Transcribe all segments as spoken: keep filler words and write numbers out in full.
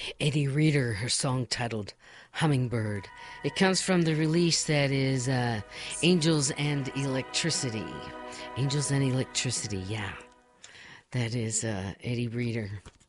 Eddie Reader, her song titled Hummingbird. It comes from the release that is uh, Angels and Electricity. Angels and Electricity, yeah. That is uh, Eddie Reader.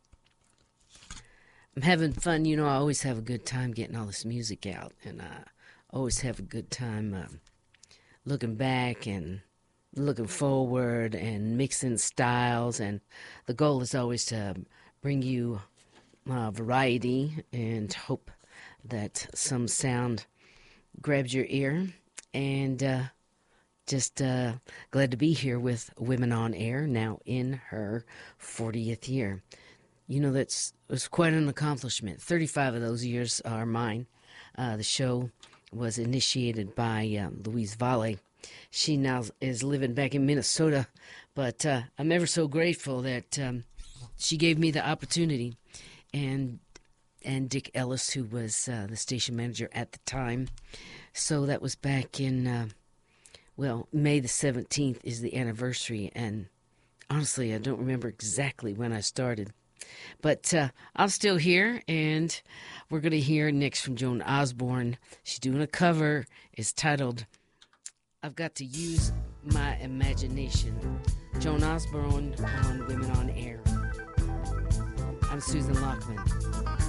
I'm having fun. You know, I always have a good time getting all this music out, and I always have a good time um, looking back and looking forward and mixing styles. And the goal is always to bring you uh, variety and hope that some sound grabs your ear. And uh, just uh, glad to be here with Women on Air, now in her fortieth year. You know, that's was quite an accomplishment. thirty-five of those years are mine. Uh, the show was initiated by um, Louise Valle. She now is living back in Minnesota, but uh, I'm ever so grateful that um, she gave me the opportunity. And and Dick Ellis, who was uh, the station manager at the time. So that was back in, uh, well, May the seventeenth is the anniversary. And honestly, I don't remember exactly when I started. But uh, I'm still here, and we're going to hear next from Joan Osborne. She's doing a cover. It's titled, I've Got to Use My Imagination. Joan Osborne on Women on Air. I'm Susan Lockman.